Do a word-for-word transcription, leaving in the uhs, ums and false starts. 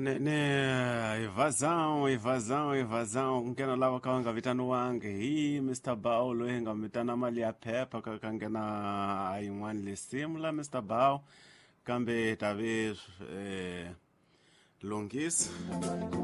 ne ne evazão evazão evazão nkena lava kawanga vitano wange hi Mister Bao lohenga mitana mali ya phepha kakangena ayin'wana lesimu la Mister Bao kambe tabe eh lungisa